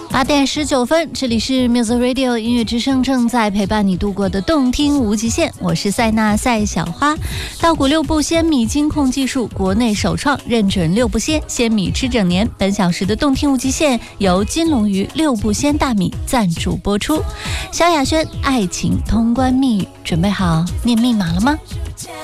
8点19分，这里是 Music Radio 音乐之声，正在陪伴你度过的动听无极限。我是塞纳赛小花。稻谷6步鲜米金控技术国内首创，认准6步鲜米吃整年。本小时的动听无极限由金龙鱼6步鲜大米赞助播出。萧亚轩爱情通关密语，准备好念密码了吗？